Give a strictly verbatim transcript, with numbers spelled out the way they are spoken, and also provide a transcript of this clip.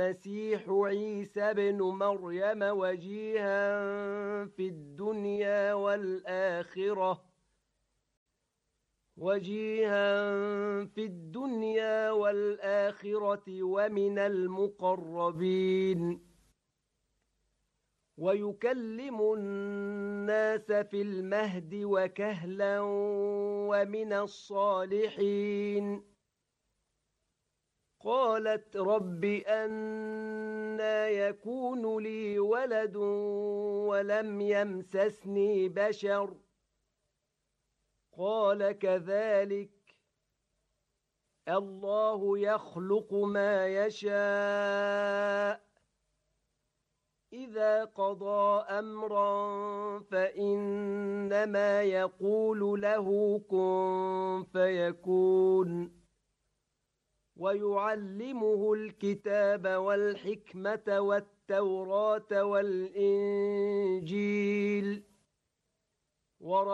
المسيح عيسى بن مريم وجيها في الدنيا والآخرة وجيها في الدنيا والآخرة ومن المقربين ويكلم الناس في المهد وكهلا ومن الصالحين قالت رب أنى يكون لي ولد ولم يمسسني بشر قال كذلك الله يخلق ما يشاء إذا قضى أمرا فإنما يقول له كن فيكون ويعلمه الكتاب والحكمة والتوراة والإنجيل